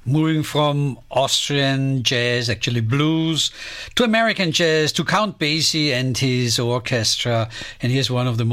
moving from Austrian jazz, actually blues, to American jazz, to Count Basie and his orchestra. And here's one of the